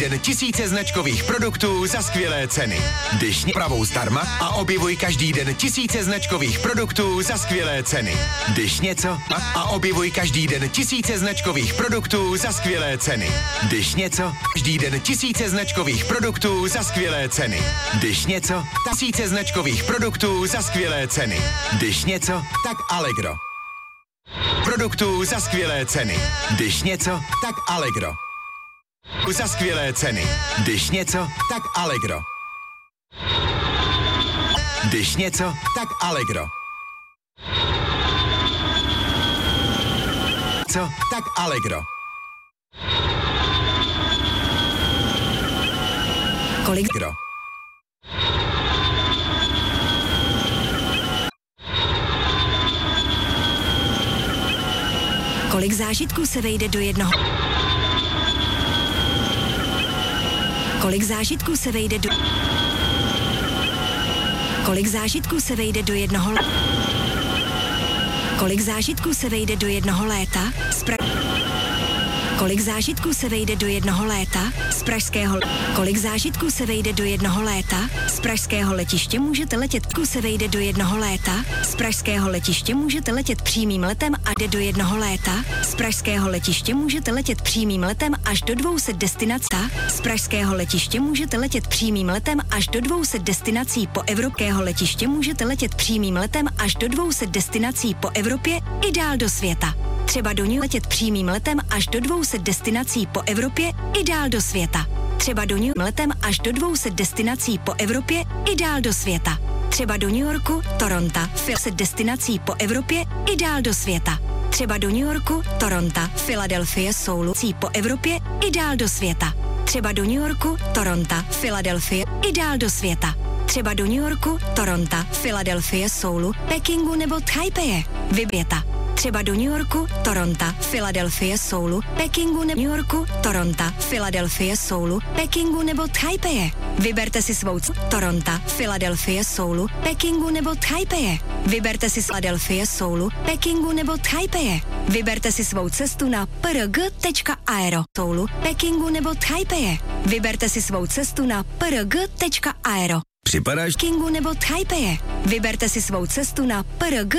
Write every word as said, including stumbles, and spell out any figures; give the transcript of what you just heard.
Den tisíce značkových produktů za skvělé ceny. Dyšně pravou zdarma a objevuj každý den tisíce značkových produktů za skvělé ceny. Dyš něco a, a objevuj každý den tisíce značkových produktů za skvělé ceny. Dyš něco, každý den tisíce značkových produktů za skvělé ceny. Dyš něco, tisíce značkových produktů za skvělé ceny. Dyš něco, tak Allegro. Produktů za skvělé ceny. Dyš něco, tak Allegro. Za skvělé ceny. Dyš něco, tak Allegro. Dyš něco, tak Allegro. Co, tak Allegro. Kolik Gro. Kolik zážitků se vejde do jednoho? Kolik zážitků se vejde do... Kolik zážitků se vejde do jednoho... Kolik zážitků se vejde do jednoho léta? Spra... Kolik zážitků se vejde do jednoho léta? Z pražského... Kolik zážitků se vejde do jednoho léta? Z pražského letiště můžete letět... Ku se vejde do jednoho léta? Z pražského letiště můžete letět přímým letem a jde do jednoho léta? Z pražského letiště můžete letět přímým letem až do dvou set destinací. Z pražského letiště můžete letět přímým letem až do dvou set destinací po evropského letiště můžete letět přímým letem až do dvou set destinací po Evropě i dál do světa. Třeba do New letět přímým letem až do dvou set destinací po Evropě i dál do světa. Třeba do New letem až do dvou set destinací po Evropě i dál do světa. Třeba do New Yorku, Toronto, set destinací po Evropě i dál do světa. Třeba do New Yorku, Toronto, Philadelphia, Soulu, po Evropě i dál do světa. Třeba do New Yorku, Toronto, Philadelphia i dál do světa. Třeba do New Yorku, Toronto, Philadelphia, Soulu, Pekingu nebo Taipei. Vyběta. Třeba do New Yorku, Toronto, Philadelphia, Soulu, Pekingu nebo New Yorku, Toronto, Philadelphia, Soulu, Pekingu nebo Taipei. Vyberte si svou c- Toronto, Philadelphia, Soulu, Pekingu nebo Taipei. Vyberte si Philadelphia, Soulu, Pekingu nebo Taipei. Vyberte si svou cestu na p r g tečka aero. Soulu, Pekingu nebo Taipei. Vyberte si svou cestu na p r g tečka aero. Připadáš Pekingu nebo Taipei. Vyberte si svou cestu na p r g